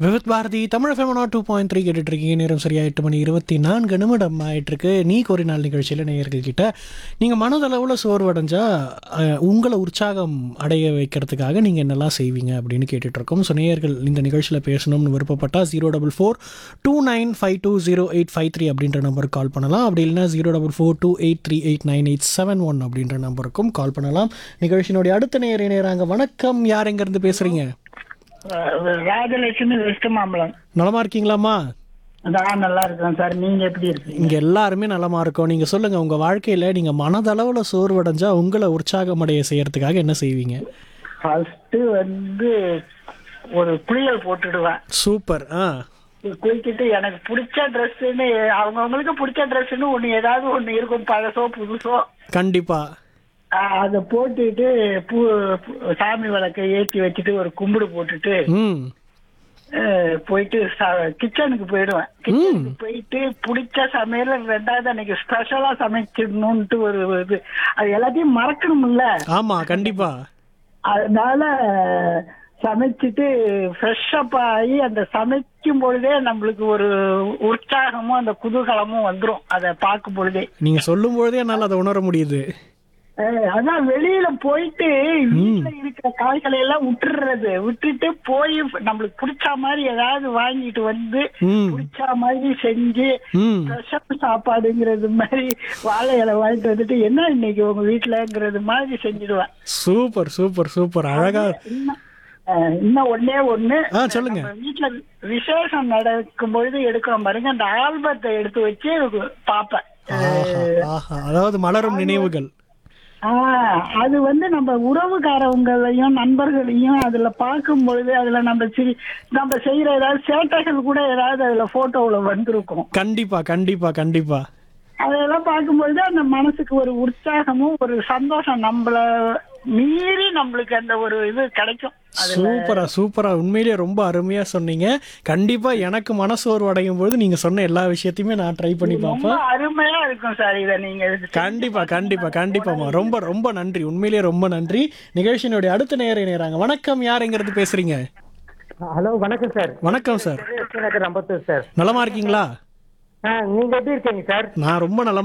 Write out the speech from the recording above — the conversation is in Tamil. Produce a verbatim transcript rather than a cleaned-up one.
Vividh Bharathi Tamil ஃபேமனா two point three கேட்டுட்டு இருக்கீங்க. நேரம் சரியா எட்டு மணி இருபத்தி நான்கு நிமிடம் ஆயிட்டிருக்கு. நீ ஒரு நாள் நிகழ்ச்சியில் நேயர்கள் கிட்ட நீங்கள் மனதளவில் சோர்வடைஞ்சா அஹ், உங்களை உற்சாகம் அடைய வைக்கிறதுக்காக நீங்கள் என்னெல்லாம் செய்வீங்க அப்படின்னு கேட்டுட்ருக்கோம். ஸோ நேயர்கள் இந்த நிகழ்ச்சியில் பேசணும்னு விருப்பப்பட்டால் zero double four two nine five two zero eight five three அப்படின்ற நம்பருக்கு கால் பண்ணலாம். அப்படி இல்லைனா zero double four two eight three eight nine eight seven one அப்படின்ற நம்பருக்கும் கால் பண்ணலாம். நிகழ்ச்சியினுடைய அடுத்த நேர நேராங்க. வணக்கம், யார் எங்கேருந்து பேசுகிறீங்க? ராஜலட்சுமி வெஸ்ட் மாம்பலம். நலமா இருக்கீங்களாம்மா? நான் நல்லா இருக்கேன் சார். நீங்க எப்படி இருக்கீங்க? இங்க எல்லாருமே நலமா இருக்கோம். நீங்க சொல்லுங்க, உங்க வாழ்க்கையில நீங்க மனதளவுல சோர்வடைஞ்சா உங்களை உற்சாகமடைய செய்யறதுக்காக என்ன செய்வீங்க? ஃபர்ஸ்ட் வந்து ஒரு குளியல் போட்டுடுவேன். சூப்பர். ஆ குளிச்சுட்டு எனக்கு பிடிச்ச ட்ரெஸ்ன்னு அவங்கவுங்களுக்கு பிடிச்ச ட்ரெஸ்ன்னு ஒண்ணு ஏதாவது ஒண்ணு இருக்கும், பழசோ புதுசோ. கண்டிப்பா. ஆஹ் அதை போட்டுட்டு பூ பூ- சாமி விளக்கை ஏற்றி வச்சுட்டு ஒரு கும்பிடு போட்டுட்டு ம் அஹ், போயிட்டு கிச்சனுக்கு போயிடுவேன். கிச்சனுக்கு போயிட்டு பிடிச்ச சமையல ரெண்டாவது அன்னைக்கு ஸ்பெஷலா சமைச்சிடணும்ட்டு ஒரு இது, அது எல்லாத்தையும் மறக்கணும்ல. ஆமா, கண்டிப்பா. அதனால சமைச்சிட்டு ஃப்ரெஷ் அப் ஆகி அந்த சமைக்கும் பொழுதே நம்மளுக்கு ஒரு உற்சாகமும் அந்த குதூகலமும் வந்துரும் அதை பார்க்கும் பொழுதே. நீங்க சொல்லும் பொழுதே என்னால அதை உணர முடியுது. அஹ் அதான் வெளியில போயிட்டு வீட்டுல இருக்கிற காய்களை எல்லாம் விட்டுறது, விட்டுட்டு போய் நம்மளுக்கு பிடிச்ச மாதிரி ஏதாவது வாங்கிட்டு வந்து ம் பிடிச்ச மாதிரி செஞ்சு ம் ஸ்பெஷல் சாப்பாடுங்கிறது மாதிரி வாழை இலை வாங்கிட்டு வந்துட்டு என்ன இன்னைக்கு உங்க வீட்டுலங்கிறது மாதிரி செஞ்சிடுவேன். Super super super. அழகா. இன்னும் அஹ் இன்னும் ஒன்னே ஒண்ணு, ஆ, சொல்லுங்க. நம்ம வீட்டுல விசேஷம் நடக்கும் பொழுது எடுக்கிறோம் பாருங்க, அந்த ஆல்பத்தை எடுத்து வச்சு பாப்பேன். ஆஹா ஆஹா. அதாவது மலரும் நினைவுகள். ஆஹ் அது வந்து நம்ம உறவுக்காரவங்களையும் நண்பர்களையும் அதுல பார்க்கும் பொழுது அதுல நம்ம சிரி நம்ம செய்யற ஏதாவது சேட்டைகள் கூட ஏதாவது அதுல போட்டோவுல வந்திருக்கும். கண்டிப்பா கண்டிப்பா கண்டிப்பா. அதெல்லாம் பார்க்கும்பொழுது அந்த மனசுக்கு ஒரு உற்சாகமும் ஒரு சந்தோஷம், நம்மள மீறி நம்மளுக்கு அந்த ஒரு இது கிடைக்கும். சூப்பரா சூப்பரா. உண்மையிலேயே ரொம்ப அருமையா சொன்னீங்க. கண்டிப்பா எனக்கு மனசோர்வு அடையும் பொழுது நீங்க சொன்ன எல்லா விஷயத்தையுமே நான் ட்ரை பண்ணி ரொம்ப பார்ப்பேன். அருமையா இருக்கும் சார். இத நீங்க கண்டிப்பா கண்டிப்பா கண்டிப்பாமா. ரொம்ப ரொம்ப நன்றி. உண்மையிலேயே ரொம்ப நன்றி. நிகழ்ச்சியினுடைய அடுத்த நேர நேராங்க. வணக்கம், யார் எங்கிறது பேசுறீங்க? ஹலோ, வணக்கம் சார். வணக்கம் சார். எனக்கு நம்பத்தூர் சார். நலமா இருக்கீங்களா? ஆ, நீங்க எப்படி இருக்கீங்க சார்? நான் ரொம்ப நலமா